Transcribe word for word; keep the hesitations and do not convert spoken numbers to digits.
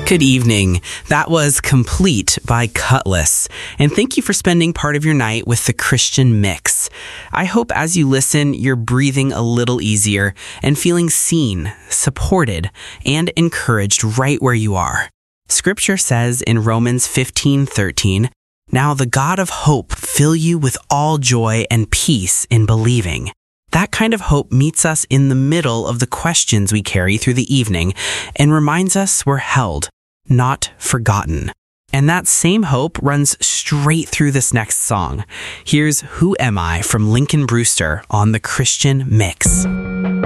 Good evening. That was Complete by Cutlass. And thank you for spending part of your night with the Christian Mix. I hope as you listen, you're breathing a little easier and feeling seen, supported, and encouraged right where you are. Scripture says in Romans fifteen thirteen, "Now the God of hope fill you with all joy and peace in believing." That kind of hope meets us in the middle of the questions we carry through the evening and reminds us we're held, not forgotten. And that same hope runs straight through this next song. Here's Who Am I from Lincoln Brewster on the Christian Mix.